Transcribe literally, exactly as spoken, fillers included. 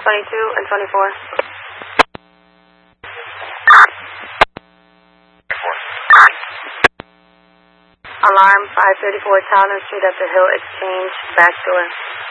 twenty-two and twenty-four. Alarm five thirty-four Tyler Street at the Hill Exchange, back door.